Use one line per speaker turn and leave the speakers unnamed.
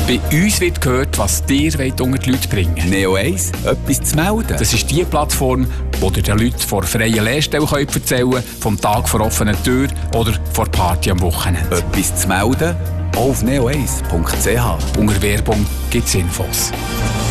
Bei uns wird gehört, was ihr unter die Leute bringen wollt.
Neo 1, etwas zu melden.
Das ist die Plattform, wo ihr den Leuten vor freien Lehrstellen erzählen könnt, vom Tag vor offener Tür oder vor Party am Wochenende.
Etwas zu melden? Auch auf neo1.ch.
Unter Werbung gibt es Infos.